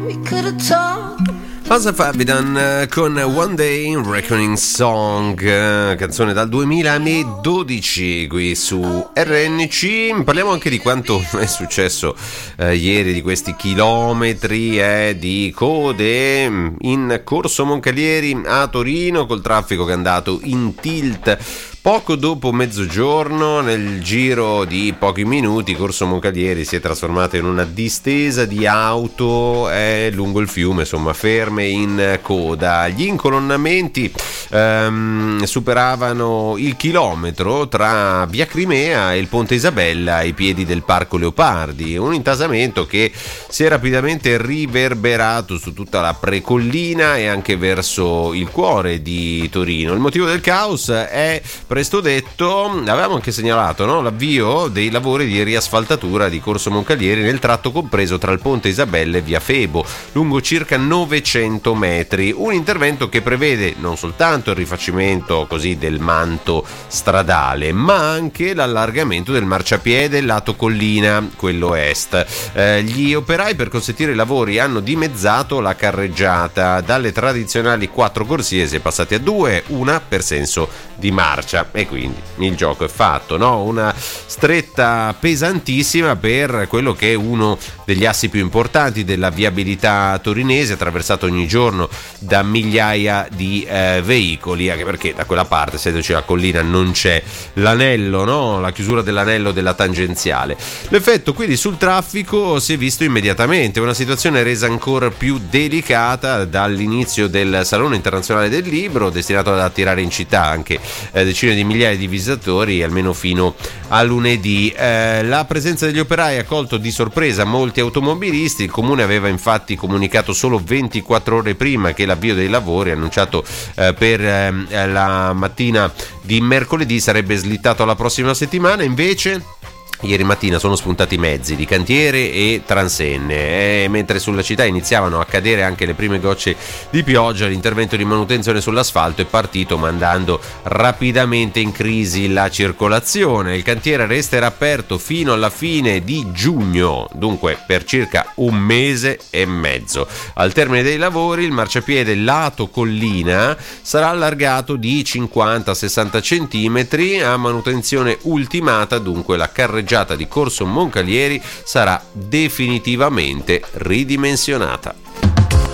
Cosa Fabian con One Day Reckoning Song, canzone dal 2012 qui su RNC. Parliamo anche di quanto è successo ieri, di questi chilometri di code in Corso Moncalieri a Torino, col traffico che è andato in tilt. Poco dopo mezzogiorno, nel giro di pochi minuti, Corso Moncalieri si è trasformato in una distesa di auto lungo il fiume, insomma, ferme in coda. Gli incolonnamenti superavano il chilometro tra Via Crimea e il Ponte Isabella ai piedi del Parco Leopardi, un intasamento che si è rapidamente riverberato su tutta la precollina e anche verso il cuore di Torino. Il motivo del caos è presto detto. Avevamo anche segnalato, no, l'avvio dei lavori di riasfaltatura di Corso Moncalieri nel tratto compreso tra il Ponte Isabella e Via Febo, lungo circa 900 metri, un intervento che prevede non soltanto il rifacimento così del manto stradale, ma anche l'allargamento del marciapiede lato collina, quello est. Gli operai, per consentire i lavori, hanno dimezzato la carreggiata. Dalle tradizionali 4 corsie si è passati a 2, una per senso di marcia, e quindi il gioco è fatto, no? Una stretta pesantissima per quello che è uno degli assi più importanti della viabilità torinese, attraversato ogni giorno da migliaia di veicoli, anche perché da quella parte, essendoci la collina, non c'è l'anello, no? La chiusura dell'anello della tangenziale. L'effetto quindi sul traffico si è visto immediatamente, una situazione resa ancora più delicata dall'inizio del Salone Internazionale del Libro, destinato ad attirare in città anche decine di migliaia di visitatori, almeno fino a lunedì. La presenza degli operai ha colto di sorpresa molti automobilisti. Il comune aveva infatti comunicato solo 24 ore prima che l'avvio dei lavori, annunciato per la mattina di mercoledì, sarebbe slittato alla prossima settimana. Invece ieri mattina sono spuntati mezzi di cantiere e transenne, mentre sulla città iniziavano a cadere anche le prime gocce di pioggia. L'intervento di manutenzione sull'asfalto è partito, mandando rapidamente in crisi la circolazione. Il cantiere resterà aperto fino alla fine di giugno, dunque per circa un mese e mezzo. Al termine dei lavori il marciapiede lato collina sarà allargato di 50-60 centimetri. A manutenzione ultimata, dunque, la carreggiata di Corso Moncalieri sarà definitivamente ridimensionata.